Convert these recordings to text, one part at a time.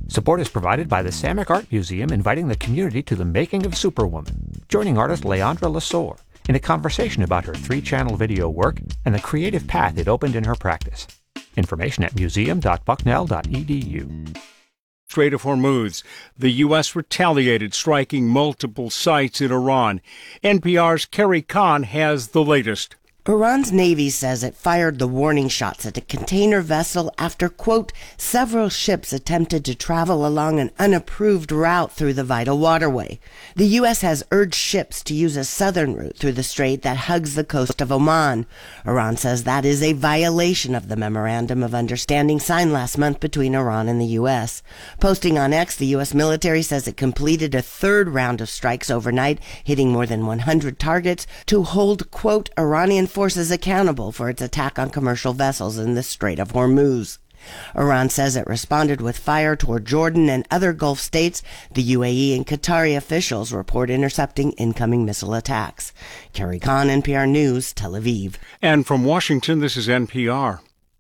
Support is provided by the Samick Art Museum, inviting the community to the making of Superwoman, joining artist Leandra Lesueur in a conversation about her 3-channel video work and the creative path it opened in her practice. Information at museum.bucknell.edu. Strait of Hormuz. The U.S. retaliated, striking multiple sites in Iran. NPR's Carrie Kahn has the latest. Iran's Navy says it fired the warning shots at a container vessel after, quote, several ships attempted to travel along an unapproved route through the vital waterway. The U.S. has urged ships to use a southern route through the strait that hugs the coast of Oman. Iran says that is a violation of the Memorandum of Understanding signed last month between Iran and the U.S. Posting on X, the U.S. military says it completed a third round of strikes overnight, hitting more than 100 targets to hold, quote, Iranian forces accountable for its attack on commercial vessels in the Strait of Hormuz. Iran says it responded with fire toward Jordan and other Gulf states. The UAE and Qatari officials report intercepting incoming missile attacks. Carrie Kahn, NPR News, Tel Aviv. And from Washington, this is NPR.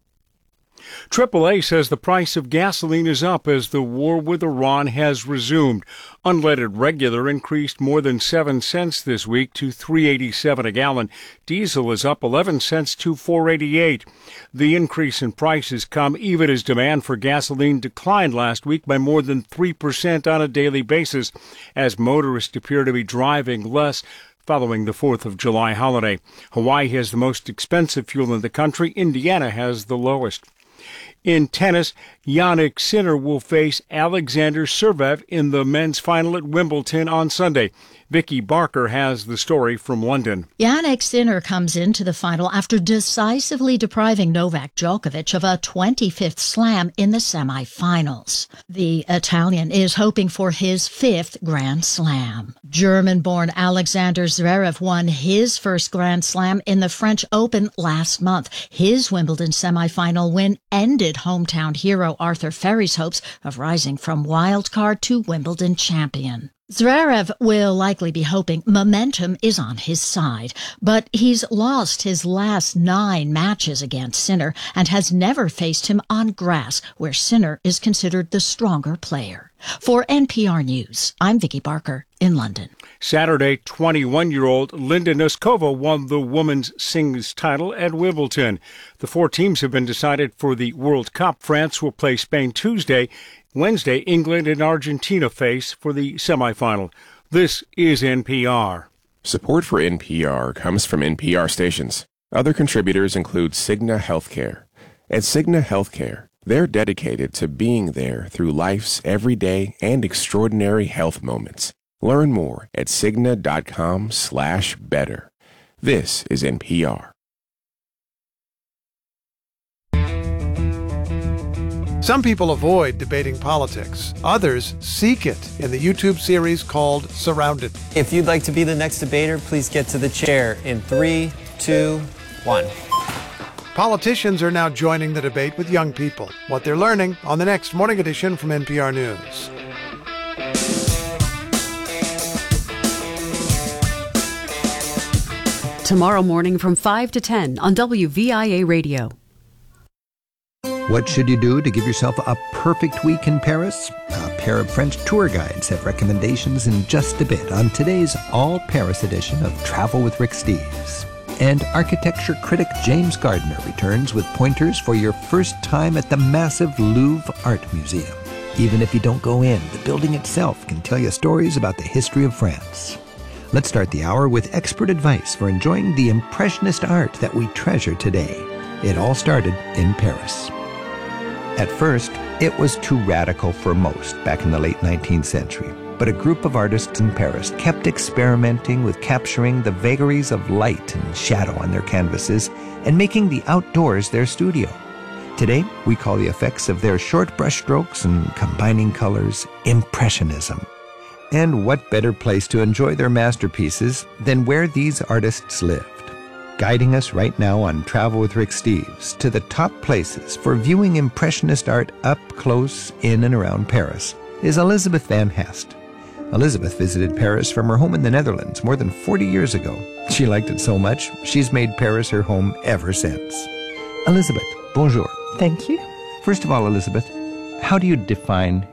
AAA says the price of gasoline is up as the war with Iran has resumed. Unleaded regular increased more than 7 cents this week to $3.87 a gallon. Diesel is up 11 cents to $4.88. The increase in prices come even as demand for gasoline declined last week by more than 3% on a daily basis, as motorists appear to be driving less following the 4th of July holiday. Hawaii has the most expensive fuel in the country. Indiana has the lowest. In tennis, Jannik Sinner will face Alexander Zverev in the men's final at Wimbledon on Sunday. Vicky Barker has the story from London. Jannik Sinner comes into the final after decisively depriving Novak Djokovic of a 25th slam in the semifinals. The Italian is hoping for his 5th Grand Slam. German-born Alexander Zverev won his first Grand Slam in the French Open last month. His Wimbledon semifinal win ended hometown hero Arthur Ferry's hopes of rising from wild card to Wimbledon champion. Zverev will likely be hoping momentum is on his side, but he's lost his last 9 matches against Sinner and has never faced him on grass, where Sinner is considered the stronger player. For NPR News, I'm Vicky Barker in London. Saturday, 21-year-old Linda Noskova won the women's singles title at Wimbledon. The 4 teams have been decided for the World Cup. France will play Spain Tuesday. Wednesday, England and Argentina face for the semifinal. This is NPR. Support for NPR comes from NPR stations. Other contributors include Cigna Healthcare. At Cigna Healthcare, they're dedicated to being there through life's everyday and extraordinary health moments. Learn more at Cigna.com/better. This is NPR. Some people avoid debating politics. Others seek it in the YouTube series called Surrounded. If you'd like to be the next debater, please get to the chair in 3, 2, 1. Politicians are now joining the debate with young people. What they're learning on the next Morning Edition from NPR News. Tomorrow morning from 5 to 10 on WVIA Radio. What should you do to give yourself a perfect week in Paris? A pair of French tour guides have recommendations in just a bit on today's All-Paris edition of Travel with Rick Steves. And architecture critic James Gardner returns with pointers for your first time at the massive Louvre Art Museum. Even if you don't go in, the building itself can tell you stories about the history of France. Let's start the hour with expert advice for enjoying the Impressionist art that we treasure today. It all started in Paris. At first, it was too radical for most back in the late 19th century. But a group of artists in Paris kept experimenting with capturing the vagaries of light and shadow on their canvases and making the outdoors their studio. Today, we call the effects of their short brushstrokes and combining colors Impressionism. And what better place to enjoy their masterpieces than where these artists lived? Guiding us right now on Travel with Rick Steves to the top places for viewing Impressionist art up close in and around Paris is Elizabeth Van Hast. Elizabeth visited Paris from her home in the Netherlands more than 40 years ago. She liked it so much, she's made Paris her home ever since. Elizabeth, bonjour. Thank you. First of all, Elizabeth, how do you define